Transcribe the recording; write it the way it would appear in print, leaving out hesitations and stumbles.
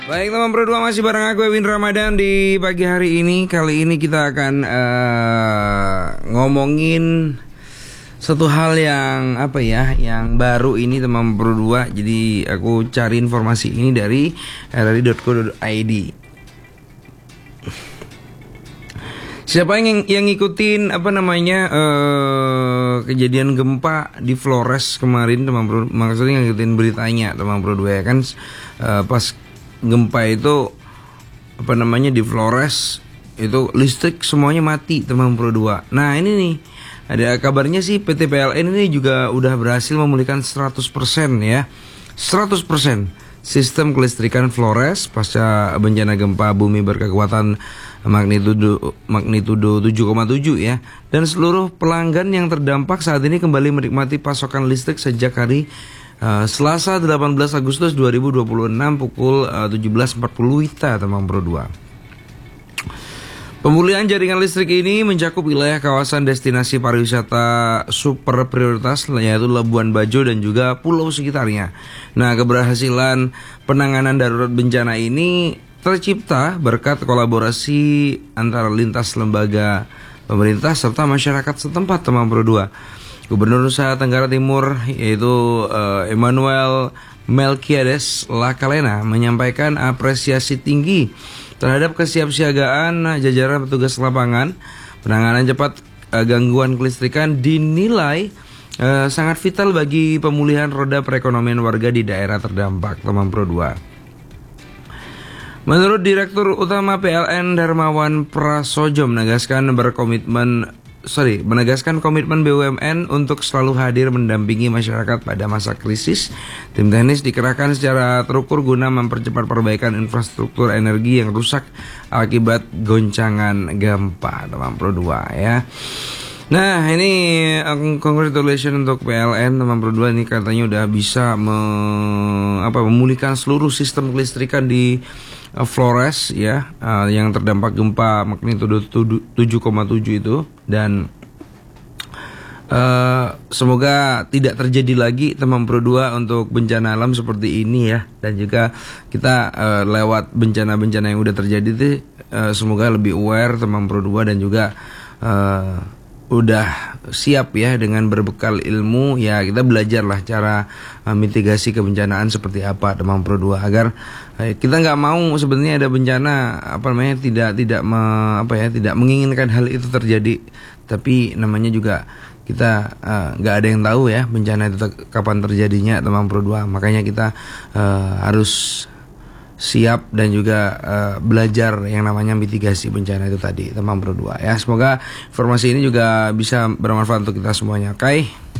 Baik teman Pro 2, masih bareng aku Ewin Ramadan di pagi hari ini. Kali ini kita akan ngomongin satu hal yang yang baru ini teman Pro 2. Jadi aku cari informasi ini dari rri.co.id. Siapa yang ngikutin kejadian gempa di Flores kemarin teman Pro, maksudnya ngikutin beritanya teman Pro 2 ya kan, pas gempa itu di Flores itu listrik semuanya mati teman Pro 2. Nah ini nih ada kabarnya sih PT PLN ini juga udah berhasil memulihkan 100% ya, 100% sistem kelistrikan Flores pasca bencana gempa bumi berkekuatan magnitudo 7,7 ya. Dan seluruh pelanggan yang terdampak saat ini kembali menikmati pasokan listrik sejak hari Selasa 18 Agustus 2026 pukul 17.40 WITA teman Pro 2. Pemulihan jaringan listrik ini mencakup wilayah kawasan destinasi pariwisata super prioritas yaitu Labuan Bajo dan juga pulau sekitarnya. Nah, keberhasilan penanganan darurat bencana ini tercipta berkat kolaborasi antara lintas lembaga pemerintah serta masyarakat setempat teman Pro 2. Gubernur Nusa Tenggara Timur yaitu Emmanuel Melquiades Lakalena menyampaikan apresiasi tinggi terhadap kesiapsiagaan jajaran petugas lapangan. Penanganan cepat gangguan kelistrikan dinilai sangat vital bagi pemulihan roda perekonomian warga di daerah terdampak teman Pro 2. Menurut Direktur Utama PLN Darmawan Prasojo menegaskan komitmen BUMN untuk selalu hadir mendampingi masyarakat pada masa krisis. Tim teknis dikerahkan secara terukur guna mempercepat perbaikan infrastruktur energi yang rusak akibat goncangan gempa teman Pro 2 ya. Nah ini congratulations untuk PLN teman Pro 2, ini katanya udah bisa memulihkan seluruh sistem kelistrikan di Flores ya, yang terdampak gempa magnitudo 7,7 itu. Dan semoga tidak terjadi lagi teman Pro 2 untuk bencana alam seperti ini ya. Dan juga kita lewat bencana-bencana yang udah terjadi itu semoga lebih aware teman Pro 2 dan juga udah siap ya dengan berbekal ilmu ya. Kita belajarlah cara mitigasi kebencanaan seperti apa teman Pro 2 agar kita nggak mau sebenarnya ada bencana tidak menginginkan hal itu terjadi, tapi namanya juga kita nggak ada yang tahu ya bencana itu kapan terjadinya teman Pro 2. Makanya kita harus siap dan juga belajar yang namanya mitigasi bencana itu tadi teman Pro 2 ya. Semoga informasi ini juga bisa bermanfaat untuk kita semuanya. Oke.